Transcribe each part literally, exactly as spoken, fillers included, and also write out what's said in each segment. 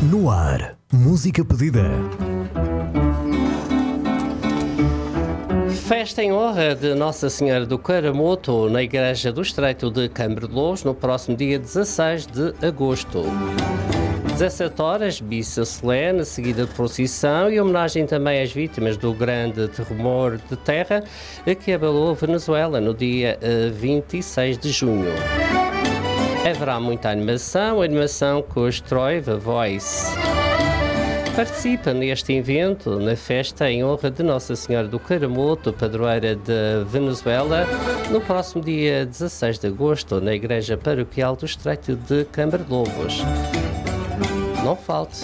No ar, música pedida. Festa em honra de Nossa Senhora do Caramoto na Igreja do Estreito de Câmara de Lobos no próximo dia dezasseis de agosto. dezassete horas, missa solene, seguida de procissão e homenagem também às vítimas do grande tremor de terra que abalou a Venezuela no dia vinte e seis de junho. Haverá muita animação, animação com os Troy The Voice. Participa neste evento, na festa em honra de Nossa Senhora do Caramoto, padroeira de Venezuela, no próximo dia dezasseis de agosto, na Igreja Paroquial do Estreito de Câmara de Lobos. Não falte.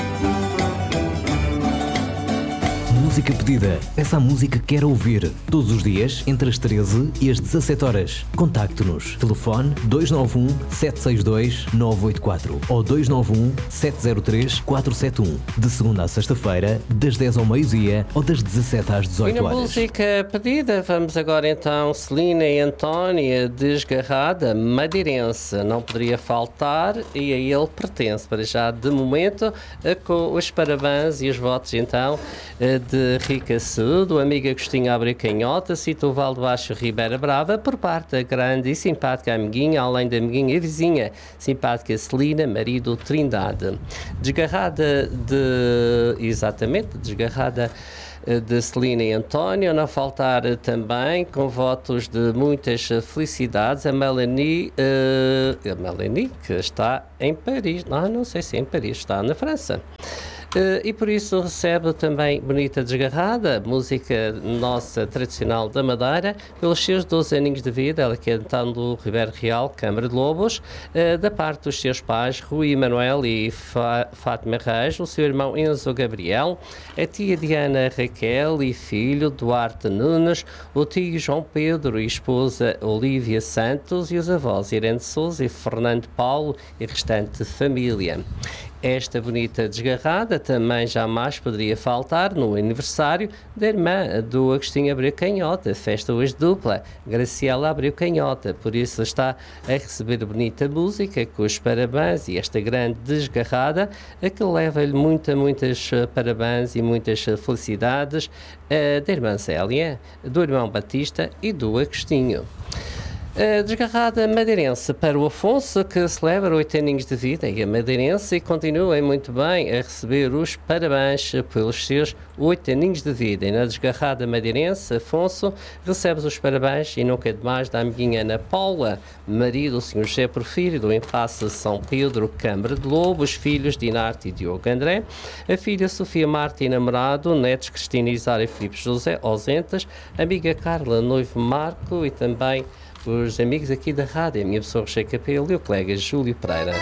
Música pedida. Essa música que quer ouvir. Todos os dias, entre as treze e as dezassete horas. Contacte-nos. Telefone dois nove um, sete seis dois, nove oito quatro ou dois nove um, sete zero três, quatro sete um. De segunda a sexta-feira, das dez ao meio-dia ou das dezassete às dezoito horas. E na música pedida, vamos agora então Celina e Antónia, Desgarrada, madeirense. Não poderia faltar e a ele pertence, para já de momento, com os parabéns e os votos então de Rica Saúde, o amigo Agostinho Abreu Canhota, Sitoval de Baixo Ribeira Brava, por parte da grande e simpática amiguinha, além da amiguinha e vizinha, simpática Celina, marido Trindade. Desgarrada de... exatamente, desgarrada de Celina e António, não faltar também, com votos de muitas felicidades, a Melanie, uh, a Melanie, que está em Paris, não, não sei se é em Paris, está na França. Uh, e por isso recebe também Bonita Desgarrada, música nossa tradicional da Madeira, pelos seus doze aninhos de vida, ela que é então do Ribeiro Real, Câmara de Lobos, uh, da parte dos seus pais, Rui Emanuel e Fa- Fátima Reis, o seu irmão Enzo Gabriel, a tia Diana Raquel e filho Duarte Nunes, o tio João Pedro e esposa Olívia Santos e os avós Irene Souza e Fernando Paulo e restante família. Esta bonita desgarrada também jamais poderia faltar no aniversário da irmã do Agostinho Abreu Canhota, festa hoje dupla, Graciela Abreu Canhota, por isso está a receber bonita música com os parabéns e esta grande desgarrada, a que leva-lhe muita, muitas parabéns e muitas felicidades uh, da irmã Célia, do irmão Batista e do Agostinho. A desgarrada madeirense para o Afonso, que celebra oito aninhos de vida, e a madeirense continua muito bem a receber os parabéns pelos seus oito aninhos de vida. E na desgarrada madeirense, Afonso recebe os parabéns e nunca demais da amiguinha Ana Paula, marido do senhor José Porfírio, do Impasse São Pedro, Câmara de Lobos, filhos Dinarte e Diogo André, a filha Sofia Marta e namorado, netos Cristina Isara e Filipe José, ausentes, amiga Carla, noivo Marco e também os amigos aqui da rádio, a minha pessoa Rocher Capelo e o colega Júlio Pereira.